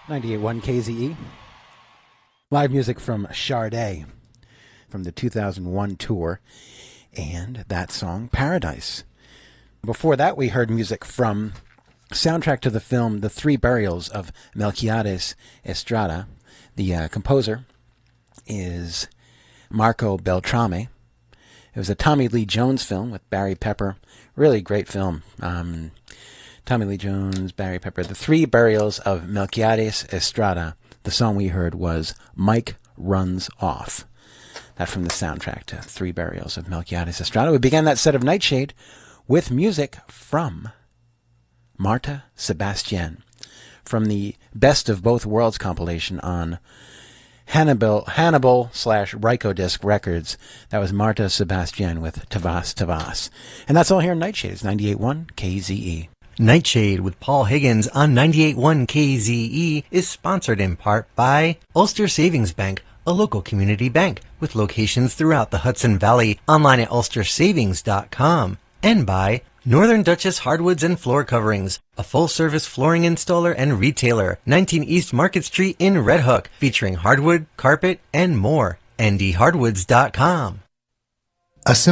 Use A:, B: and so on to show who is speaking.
A: 98.1 KZE. Live music from Sade from the 2001 tour, and that song, Paradise. Before that, we heard music from soundtrack to the film The Three Burials of Melquiades Estrada. The composer is Marco Beltrame. It was a Tommy Lee Jones film with Barry Pepper. Really great film. Tommy Lee Jones, Barry Pepper. The Three Burials of Melquiades Estrada. The song we heard was Mike Runs Off. That from the soundtrack to Three Burials of Melquiades Estrada. We began that set of Nightshade with music from Marta Sebastian from the Best of Both Worlds compilation on Hannibal / Rykodisc Records. That was Marta Sebastian with Tavas Tavas. And that's all here in Nightshade. It's 98.1 KZE.
B: Nightshade with Paul Higgins on 98.1 KZE is sponsored in part by Ulster Savings Bank, a local community bank with locations throughout the Hudson Valley, online at ulstersavings.com, and by Northern Duchess Hardwoods and Floor Coverings, a full-service flooring installer and retailer, 19 East Market Street in Red Hook, featuring hardwood, carpet, and more. ndhardwoods.com.